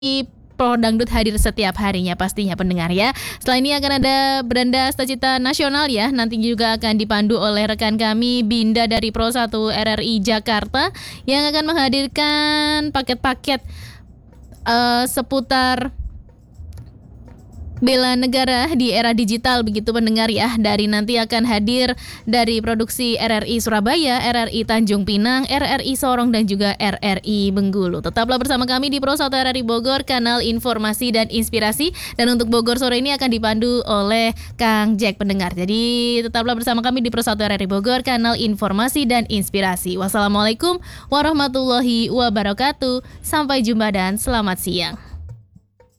Pro Dangdut hadir setiap harinya pastinya pendengar ya. Setelah ini akan ada Beranda Stacita Nasional ya. Nanti juga akan dipandu oleh rekan kami Binda dari Pro 1 RRI Jakarta yang akan menghadirkan paket-paket seputar bela negara di era digital begitu pendengar ya. Dari nanti akan hadir dari produksi RRI Surabaya, RRI Tanjung Pinang, RRI Sorong dan juga RRI Bengkulu. Tetaplah bersama kami di Pro 1 RRI Bogor, kanal informasi dan inspirasi. Dan untuk Bogor sore ini akan dipandu oleh Kang Jack pendengar. Jadi tetaplah bersama kami di Pro 1 RRI Bogor, kanal informasi dan inspirasi. Wassalamualaikum warahmatullahi wabarakatuh. Sampai jumpa dan selamat siang.